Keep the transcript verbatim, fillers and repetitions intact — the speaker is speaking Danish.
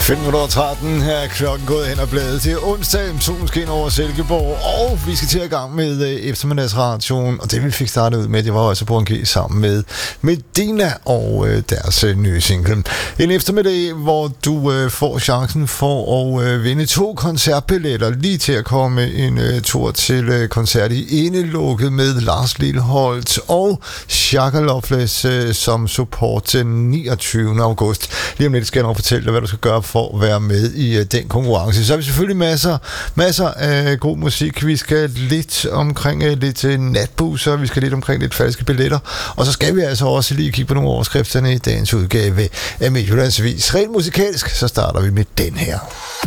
fem minutter tretten her er klokken gået hen og blevet til onsdag. Solen skinner over Silkeborg, og vi skal til at gang med øh, eftermiddagsradioen. Og det vi fik startet ud med, det var også på en G sammen med Medina og øh, deres øh, nye single. En eftermiddag, hvor du øh, får chancen for at øh, vinde to koncertbilletter lige til at komme en øh, tur til øh, koncert i Indelukket med Lars Lilholt og Shaka Loveless øh, som support til niogtyvende august. Lige om lidt skal jeg nok fortælle dig, hvad du skal gøre for at være med i uh, den konkurrence. Så har vi selvfølgelig masser, masser af god musik. Vi skal lidt omkring uh, lidt uh, natbusser, vi skal lidt omkring lidt falske billetter, og så skal vi altså også lige kigge på nogle overskrifterne i dagens udgave af Midtjyllands Avis. Rent musikalsk, så starter vi med den her.